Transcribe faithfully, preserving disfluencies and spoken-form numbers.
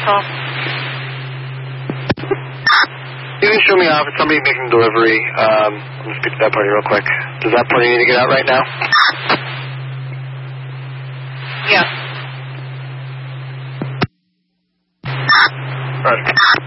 call. You can show me off. It's somebody making delivery. Um, I'm going to speak to that party real quick. Does that party need to get out right now? Yeah. All right.